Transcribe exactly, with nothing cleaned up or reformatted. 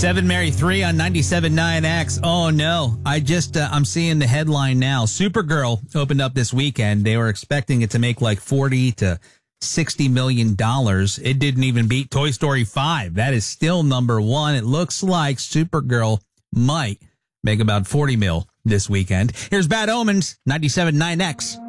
Seven Mary three on ninety-seven point nine X. Oh no, I just, uh, I'm seeing the headline now. Supergirl opened up this weekend. They were expecting it to make like forty to sixty million dollars. It didn't even beat Toy Story five. That is still number one. It looks like Supergirl might make about forty mil this weekend. Here's Bad Omens, ninety-seven point nine X.